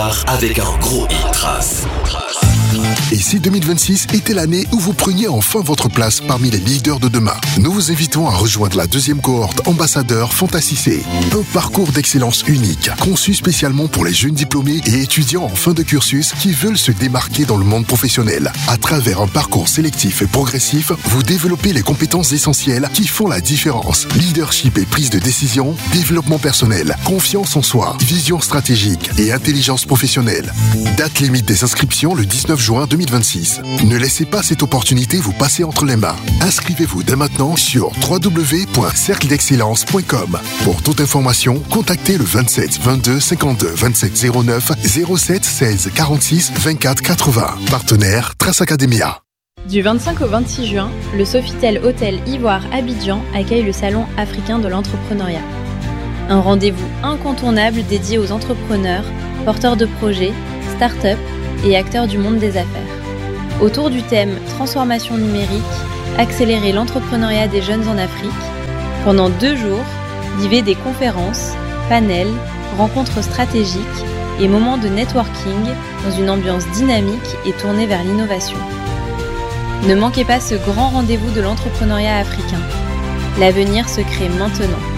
repart avec un gros hit. Et si 2026 était l'année où vous preniez enfin votre place parmi les leaders de demain, nous vous invitons à rejoindre la deuxième cohorte ambassadeur Fantasy C. Un parcours d'excellence unique, conçu spécialement pour les jeunes diplômés et étudiants en fin de cursus qui veulent se démarquer dans le monde professionnel. À travers un parcours sélectif et progressif, vous développez les compétences essentielles qui font la différence. Leadership et prise de décision, développement personnel, confiance en soi, vision stratégique et intelligence professionnelle. Date limite des inscriptions le 19 juin 2026. Ne laissez pas cette opportunité vous passer entre les mains. Inscrivez-vous dès maintenant sur www.cercledexcellence.com. Pour toute information, contactez le 27 22 52 27 09 07 16 46 24 80. Partenaire Trace Academia. Du 25 au 26 juin, le Sofitel Hôtel Ivoire Abidjan accueille le Salon africain de l'entrepreneuriat. Un rendez-vous incontournable dédié aux entrepreneurs, porteurs de projets, start-up et acteurs du monde des affaires. Autour du thème « Transformation numérique, accélérer l'entrepreneuriat des jeunes en Afrique », pendant 2 jours, vivez des conférences, panels, rencontres stratégiques et moments de networking dans une ambiance dynamique et tournée vers l'innovation. Ne manquez pas ce grand rendez-vous de l'entrepreneuriat africain. L'avenir se crée maintenant.